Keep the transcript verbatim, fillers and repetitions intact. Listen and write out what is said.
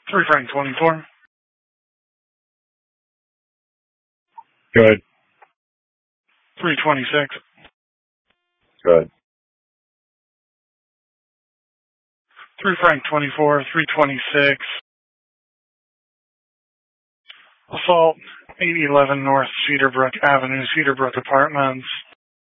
three Frank twenty-four. Good. three twenty-six. Good. three Frank twenty-four, three twenty-six. Assault, eight eleven North Cedarbrook Avenue, Cedarbrook Apartments.